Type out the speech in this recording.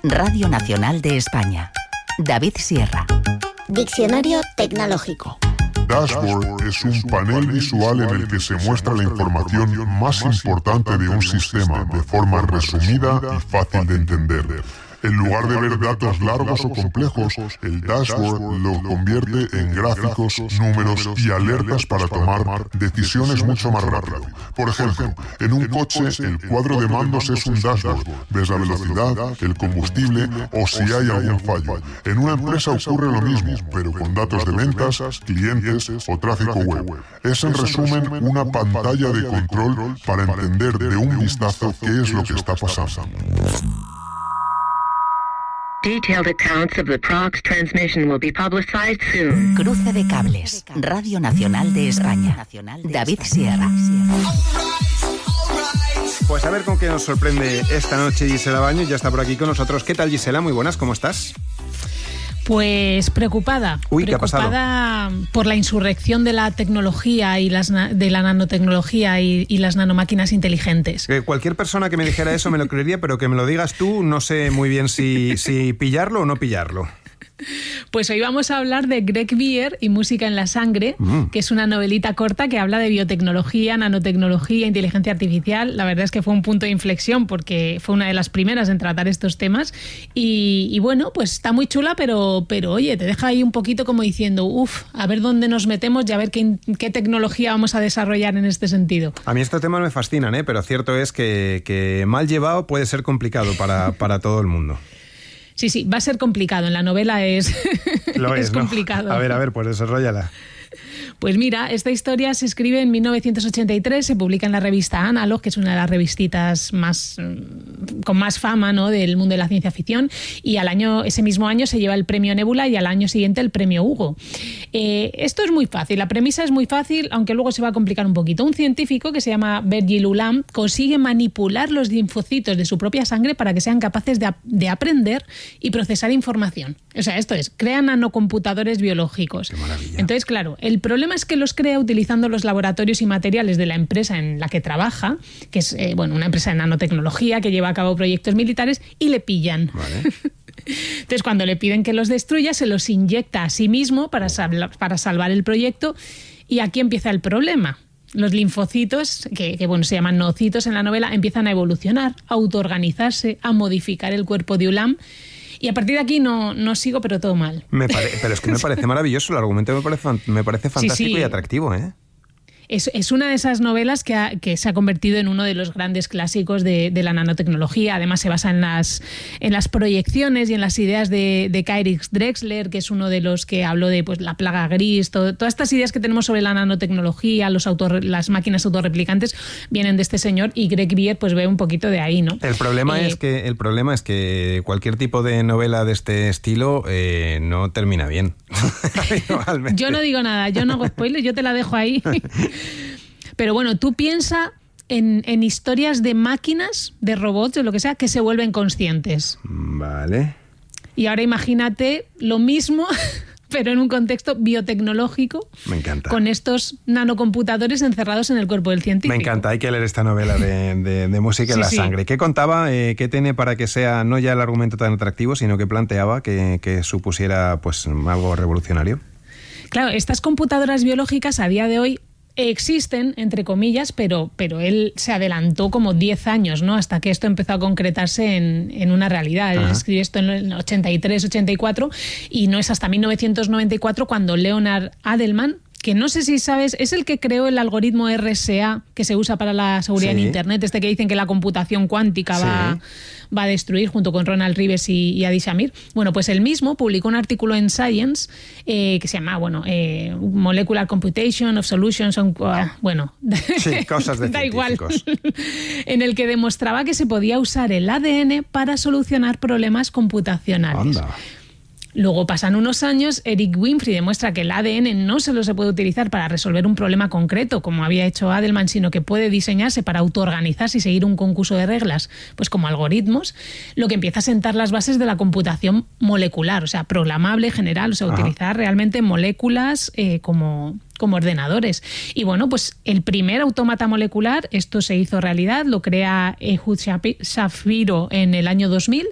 Radio Nacional de España. David Sierra. Diccionario tecnológico. Dashboard es un panel visual en el que se muestra la información más importante de un sistema de forma resumida y fácil de entender. En lugar de ver datos largos o complejos, el dashboard lo convierte en gráficos, números y alertas para tomar decisiones mucho más rápido. Por ejemplo, en un coche el cuadro de mandos es un dashboard. Ves la velocidad, el combustible o si hay algún fallo. En una empresa ocurre lo mismo, pero con datos de ventas, clientes o tráfico web. Es en resumen una pantalla de control para entender de un vistazo qué es lo que está pasando. Detailed accounts of the Prox transmission will be publicized soon. Cruce de cables. Radio Nacional de España. David Sierra. Pues a ver con qué nos sorprende esta noche Gisela Baños. Ya está por aquí con nosotros. ¿Qué tal, Gisela? Muy buenas, ¿cómo estás? Pues preocupada. Uy, ¿qué ha pasado? Preocupada por la insurrección de la tecnología y de la nanotecnología y las nanomáquinas inteligentes. Cualquier persona que me dijera eso me lo creería, pero que me lo digas tú, no sé muy bien si pillarlo o no pillarlo. Pues hoy vamos a hablar de Greg Bear y Música en la Sangre, que es una novelita corta que habla de biotecnología, nanotecnología, inteligencia artificial. La verdad es que fue un punto de inflexión porque fue una de las primeras en tratar estos temas. Y bueno, pues está muy chula, pero oye, te deja ahí un poquito como diciendo, a ver dónde nos metemos y a ver qué tecnología vamos a desarrollar en este sentido. A mí estos temas me fascinan, pero cierto es que mal llevado puede ser complicado para todo el mundo. Sí, va a ser complicado. En la novela es complicado. ¿No? A ver, pues desarróllala. Pues mira, esta historia se escribe en 1983, se publica en la revista Analog, que es una de las revistitas con más fama, ¿no?, del mundo de la ciencia ficción, y ese mismo año se lleva el premio Nebula y al año siguiente el premio Hugo. Esto es muy fácil, la premisa es muy fácil, aunque luego se va a complicar un poquito. Un científico que se llama Virgil Ulam consigue manipular los linfocitos de su propia sangre para que sean capaces de aprender y procesar información. O sea, esto es, crea nanocomputadores biológicos. ¡Qué maravilla! Entonces, claro, el problema es que los crea utilizando los laboratorios y materiales de la empresa en la que trabaja, que es una empresa de nanotecnología que lleva a cabo proyectos militares, y le pillan. Vale. Entonces, cuando le piden que los destruya, se los inyecta a sí mismo para salvar el proyecto, y aquí empieza el problema. Los linfocitos, que se llaman noocitos en la novela, empiezan a evolucionar, a autoorganizarse, a modificar el cuerpo de Ulam. Y a partir de aquí no sigo, pero todo mal. Pero es que me parece maravilloso, el argumento me parece fantástico sí. Y atractivo, ¿eh? Es una de esas novelas que se ha convertido en uno de los grandes clásicos de la nanotecnología. Además, se basa en las proyecciones y en las ideas de K. Drexler, que es uno de los que habló de la plaga gris. Todas estas ideas que tenemos sobre la nanotecnología, las máquinas autorreplicantes, vienen de este señor, y Greg Bear pues ve un poquito de ahí, ¿no? El problema es que cualquier tipo de novela de este estilo no termina bien. Yo no digo nada, yo no hago spoilers, yo te la dejo ahí. Pero bueno, tú piensa en historias de máquinas, de robots, de lo que sea, que se vuelven conscientes. Vale. Y ahora imagínate lo mismo, pero en un contexto biotecnológico. Me encanta. Con estos nanocomputadores encerrados en el cuerpo del científico. Me encanta, hay que leer esta novela de Música en la Sangre. ¿Qué contaba, qué tiene para que sea no ya el argumento tan atractivo, sino que planteaba que supusiera pues algo revolucionario? Claro, estas computadoras biológicas a día de hoy existen, entre comillas, pero él se adelantó como 10 años, ¿no?, hasta que esto empezó a concretarse en una realidad. Él escribió esto en el 83, 84, y no es hasta 1994 cuando Leonard Adleman, que no sé si sabes, es el que creó el algoritmo RSA que se usa para la seguridad en Internet, que dicen que la computación cuántica va a destruir, junto con Ronald Rives y Adi Shamir. Bueno, pues él mismo publicó un artículo en Science que se llama, Molecular Computation of Solutions on... Sí, cosas de da igual. científicos. En el que demostraba que se podía usar el ADN para solucionar problemas computacionales. Anda. Luego pasan unos años, Eric Winfrey demuestra que el ADN no solo se puede utilizar para resolver un problema concreto, como había hecho Adleman, sino que puede diseñarse para autoorganizarse y seguir un concurso de reglas, pues como algoritmos, lo que empieza a sentar las bases de la computación molecular, o sea, programable, general, o sea, utilizar realmente moléculas como ordenadores. Y bueno, pues el primer autómata molecular, esto se hizo realidad, lo crea Ehud Shapiro en el año 2000,